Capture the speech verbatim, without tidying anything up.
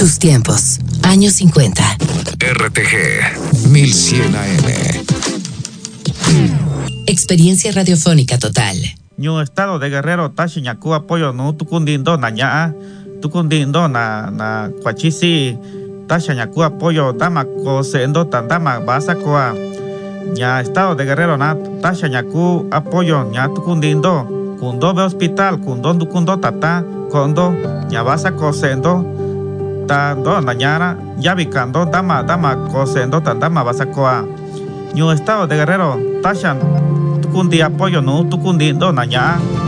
Tus tiempos, años cincuenta. R T G mil cien A M. Experiencia radiofónica total. Ñu estado de Guerrero tashi ñaku apoyo no tukundindo na ñaa tukundindo na na kwachisi tasha ñaku apoyo dama ko sendo tandama basa koa ña estado de Guerrero na tasha ñaku apoyo ña tukundindo kundo be hospital kundo tukundo tata kondo ña basa ko sendo ta do na ñara yabikando dama dama ko sendo tandama basa koa Ñu estado de Guerrero tasha tukundi apoyo no tukundindo na ña